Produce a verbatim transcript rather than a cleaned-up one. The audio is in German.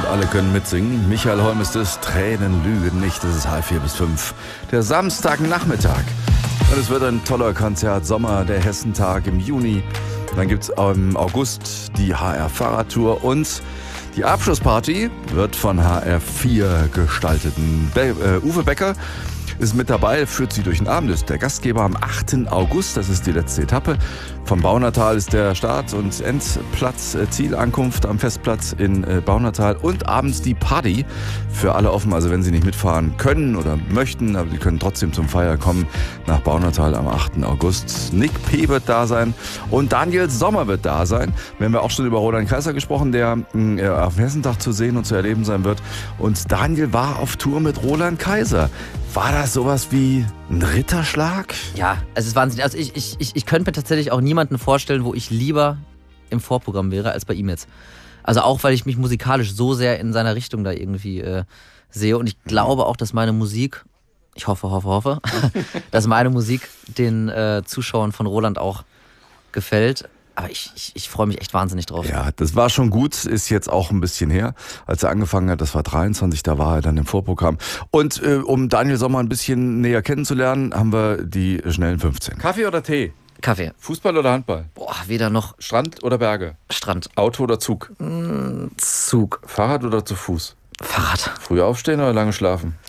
alle können mitsingen. Michael Holm ist es, Tränen lügen nicht. Es ist halb vier bis fünf. Der Samstagnachmittag. Und es wird ein toller Konzert. Sommer, der Hessentag im Juni. Dann gibt es im August die H R Fahrradtour und die Abschlussparty wird von H R vier gestaltet. Be- äh, Uwe Becker ist mit dabei, führt sie durch den Abend, ist der Gastgeber am achten August, das ist die letzte Etappe. Vom Baunatal ist der Start- und Endplatz, äh, Zielankunft am Festplatz in äh, Baunatal und abends die Party für alle offen. Also wenn Sie nicht mitfahren können oder möchten, aber Sie können trotzdem zum Feier kommen nach Baunatal am achten August. Nick P. wird da sein und Daniel Sommer wird da sein. Wir haben ja auch schon über Roland Kaiser gesprochen, der äh, auf dem Hessentag zu sehen und zu erleben sein wird. Und Daniel war auf Tour mit Roland Kaiser. War das sowas wie ein Ritterschlag? Ja, es ist wahnsinnig. Also ich, ich, ich, ich könnte mir tatsächlich auch niemanden vorstellen, wo ich lieber im Vorprogramm wäre, als bei ihm jetzt. Also auch, weil ich mich musikalisch so sehr in seiner Richtung da irgendwie äh, sehe. Und ich glaube auch, dass meine Musik, ich hoffe, hoffe, hoffe, dass meine Musik den äh, Zuschauern von Roland auch gefällt. Aber ich, ich, ich freue mich echt wahnsinnig drauf. Ja, das war schon gut, ist jetzt auch ein bisschen her. Als er angefangen hat, das war dreiundzwanzig, da war er dann im Vorprogramm. Und äh, um Daniel Sommer ein bisschen näher kennenzulernen, haben wir die schnellen fünfzehn. Kaffee oder Tee? Kaffee. Fußball oder Handball? Boah, weder noch. Strand oder Berge? Strand. Auto oder Zug? Zug. Fahrrad oder zu Fuß? Fahrrad. Früh aufstehen oder lange schlafen?